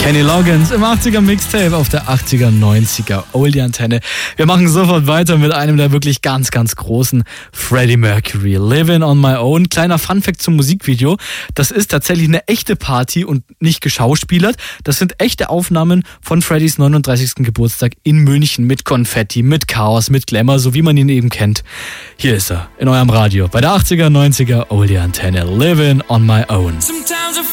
Kenny Loggins im 80er Mixtape auf der 80er, 90er Oldie-Antenne. Wir machen sofort weiter mit einem der wirklich ganz, ganz großen, Freddie Mercury. Living on My Own. Kleiner Funfact zum Musikvideo. Das ist tatsächlich eine echte Party und nicht geschauspielert. Das sind echte Aufnahmen von Freddys 39. Geburtstag in München mit Konfetti, mit Chaos, mit Glamour, so wie man ihn eben kennt. Hier ist er in eurem Radio bei der 80er, 90er Oldie-Antenne. Living on My Own.